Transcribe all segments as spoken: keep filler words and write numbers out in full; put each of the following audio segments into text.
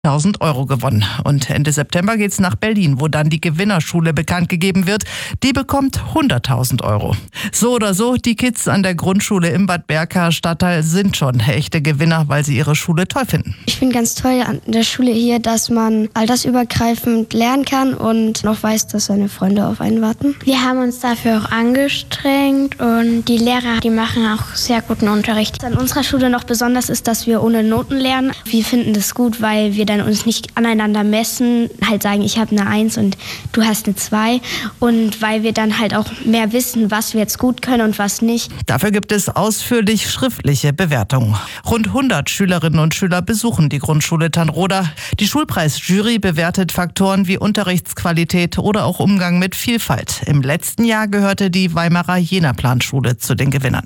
tausend Euro gewonnen. Und Ende September geht's nach Berlin, wo dann die Gewinnerschule bekannt gegeben wird. Die bekommt hunderttausend Euro. So oder so, die Kids an der Grundschule im Bad Berka Stadtteil sind schon echte Gewinner, weil sie ihre Schule toll finden. Ich finde ganz toll an der Schule hier, dass man altersübergreifend lernen kann und noch weiß, dass seine Freunde auf einen warten. Wir haben uns dafür auch angestrengt und die Lehrer, die machen auch sehr guten Unterricht. An unserer Schule noch besonders ist, dass wir ohne Noten lernen. Wir finden das gut, weil wir dann uns nicht aneinander messen, halt sagen, ich habe eine Eins und du hast eine Zwei, und weil wir dann halt auch mehr wissen, was wir jetzt gut können und was nicht. Dafür gibt es ausführlich schriftliche Bewertungen. Rund hundert Schülerinnen und Schüler besuchen die Grundschule Tanroda. Die Schulpreisjury bewertet Faktoren wie Unterrichtsqualität oder auch Umgang mit Vielfalt. Im letzten Jahr gehörte die Weimarer Jena-Planschule zu den Gewinnern.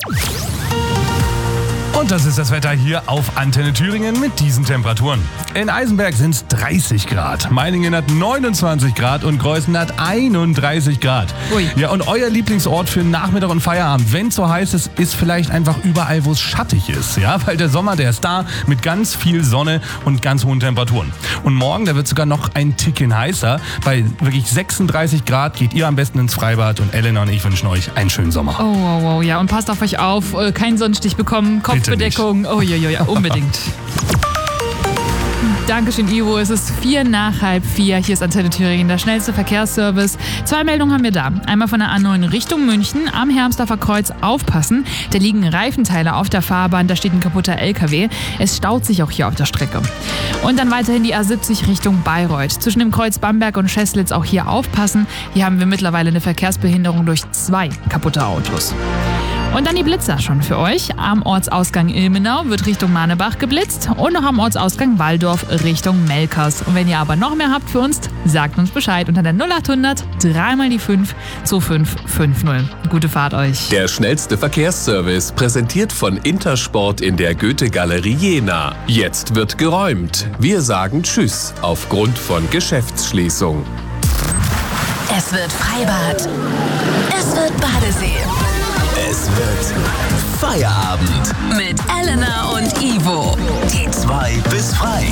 Und das ist das Wetter hier auf Antenne Thüringen mit diesen Temperaturen. In Eisenberg sind es dreißig Grad, Meiningen hat neunundzwanzig Grad und Greußen hat einunddreißig Grad. Ui. Ja, und euer Lieblingsort für Nachmittag und Feierabend, wenn es so heiß ist, ist vielleicht einfach überall, wo es schattig ist. Ja, weil der Sommer, der ist da mit ganz viel Sonne und ganz hohen Temperaturen. Und morgen, da wird sogar noch ein Ticken heißer. Bei wirklich sechsunddreißig Grad geht ihr am besten ins Freibad und Elena und ich wünschen euch einen schönen Sommer. Oh, wow, wow, ja, und passt auf euch auf, keinen Sonnenstich bekommen, Kopfbedeckung, oh ja, ja, ja, unbedingt. Dankeschön, Ivo. Es ist vier nach halb vier. Hier ist Antenne Thüringen, der schnellste Verkehrsservice. Zwei Meldungen haben wir da. Einmal von der A neun Richtung München am Hermsdorfer Kreuz aufpassen. Da liegen Reifenteile auf der Fahrbahn, da steht ein kaputter L K W. Es staut sich auch hier auf der Strecke. Und dann weiterhin die A siebzig Richtung Bayreuth. Zwischen dem Kreuz Bamberg und Scheßlitz auch hier aufpassen. Hier haben wir mittlerweile eine Verkehrsbehinderung durch zwei kaputte Autos. Und dann die Blitzer schon für euch. Am Ortsausgang Ilmenau wird Richtung Manebach geblitzt und noch am Ortsausgang Walldorf Richtung Melkers. Und wenn ihr aber noch mehr habt für uns, sagt uns Bescheid unter der null achthundert drei mal die fünf zwei fünf fünf null. Gute Fahrt euch. Der schnellste Verkehrsservice, präsentiert von Intersport in der Goethe-Galerie Jena. Jetzt wird geräumt. Wir sagen Tschüss aufgrund von Geschäftsschließung. Es wird Freibad. Es wird Badesee. Es wird Feierabend mit Elena und Ivo. Die zwei bis frei.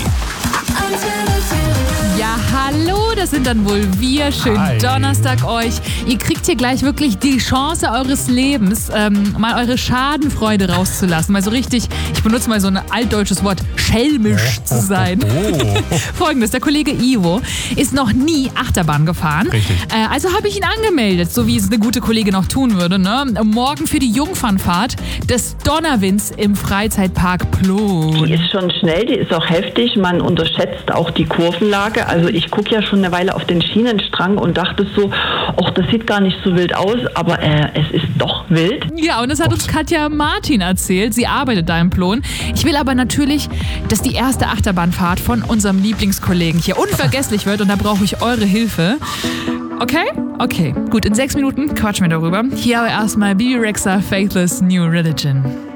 Ja, hallo, das sind dann wohl wir. Schönen Hi. Donnerstag euch. Ihr kriegt hier gleich wirklich die Chance eures Lebens, ähm, mal eure Schadenfreude rauszulassen. Mal so richtig, ich benutze mal so ein altdeutsches Wort, schelmisch zu sein. Oh. Folgendes, der Kollege Ivo ist noch nie Achterbahn gefahren. Richtig. Äh, also habe ich ihn angemeldet, so wie es eine gute Kollegin auch tun würde. Ne? Morgen für die Jungfernfahrt des Donnerwinds im Freizeitpark Plon. Die ist schon schnell, die ist auch heftig. Man unterschätzt auch die Kurvenlage. Also ich gucke ja schon eine Weile auf den Schienenstrang und dachte so, ach, das sieht gar nicht so wild aus, aber äh, es ist doch wild. Ja, und das hat uns Katja Martin erzählt. Sie arbeitet da im Plon. Ich will aber natürlich, dass die erste Achterbahnfahrt von unserem Lieblingskollegen hier unvergesslich wird, und da brauche ich eure Hilfe. Okay? Okay. Gut, in sechs Minuten quatschen wir darüber. Hier aber erstmal Bibi Rexha, Faithless New Religion.